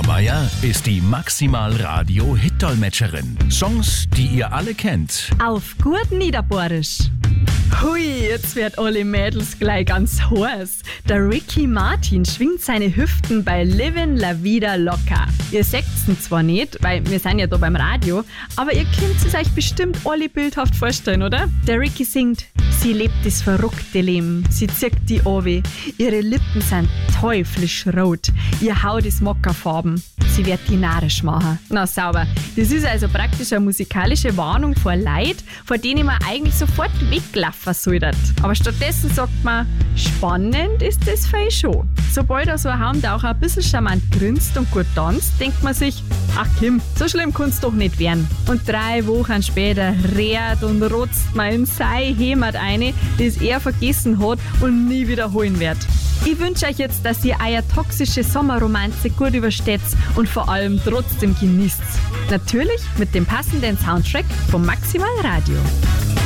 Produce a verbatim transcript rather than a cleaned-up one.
Obermeier ist die Maximal Radio Hit-Dolmetscherin. Songs, die ihr alle kennt. Auf gut Niederbohrisch. Hui, jetzt wird alle Mädels gleich ganz heiß. Der Ricky Martin schwingt seine Hüften bei Livin' La Vida Loca. Ihr seht's ihn zwar nicht, weil wir sind ja da beim Radio, aber ihr könnt es euch bestimmt alle bildhaft vorstellen, oder? Der Ricky singt: Sie lebt das verrückte Leben, sie zieht die Owe, ihre Lippen sind teuflisch rot, ihr Haut ist mockerfarben, sie wird die narrisch machen. Na sauber, das ist also praktisch eine musikalische Warnung vor Leid, vor denen man eigentlich sofort weglaufen sollte. Aber stattdessen sagt man, spannend ist das für euch schon. Sobald er so ein Haum, der auch ein bisschen charmant grinst und gut tanzt, denkt man sich, ach Kim, so schlimm kann's doch nicht werden. Und drei Wochen später rät und rotzt man in sein Heimat eine, das er vergessen hat und nie wiederholen wird. Ich wünsche euch jetzt, dass ihr eure toxische Sommerromanze gut übersteht und vor allem trotzdem genießt. Natürlich mit dem passenden Soundtrack vom Maximal Radio.